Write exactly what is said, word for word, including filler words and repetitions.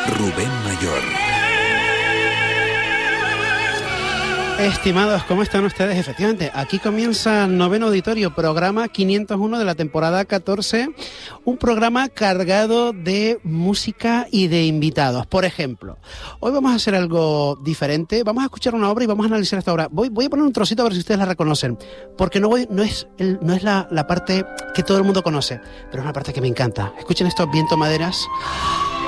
Rubén Mayor. Estimados, ¿cómo están ustedes? Efectivamente, aquí comienza Noveno Auditorio, programa quinientos uno de la temporada catorce, un programa cargado de música y de invitados. Por ejemplo, hoy vamos a hacer algo diferente, vamos a escuchar una obra y vamos a analizar esta obra. Voy, voy a poner un trocito a ver si ustedes la reconocen, porque no, voy, no es, el, no es la, la parte que todo el mundo conoce, pero es una parte que me encanta. Escuchen estos Viento Maderas.